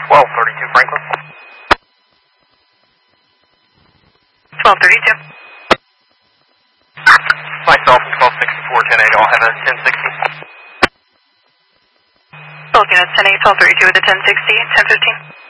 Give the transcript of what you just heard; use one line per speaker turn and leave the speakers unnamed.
1232 Franklin.
1232.
Myself, 1264, 10-8, I'll have a 1060.
Both units, 10-8, 1232 with a 1060, 1015.